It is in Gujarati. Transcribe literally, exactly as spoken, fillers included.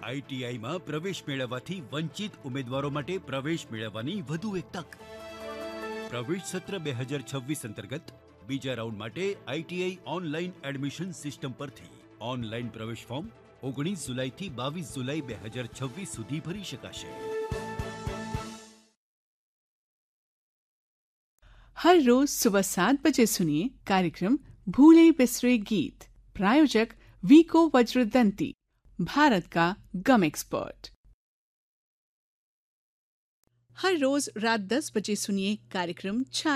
આઈટીઆઈમાં પ્રવેશ મેળવવાથી વંચિત ઉમેદવારો માટે પ્રવેશ મેળવવાની વધુ એક તક. પ્રવેશ સત્ર બે હજાર છવ્વીસ અંતર્ગત બીજા રાઉન્ડ માટે આઈટીઆઈ ઓનલાઈન એડમિશન સિસ્ટમ પરથી ઓનલાઈન પ્રવેશ ફોર્મ ઓગણીસ જુલાઈથી બાવીસ જુલાઈ બે હજાર છવ્વીસ સુધી ભરી શકાશે. हर रोज सुबह सात बजे सुनिए कार्यक्रम भूले बिसरे गीत. प्रायोजक वीको वज्रदंती, भारत का गम एक्सपर्ट. हर रोज रात दस बजे सुनिए कार्यक्रम छाया.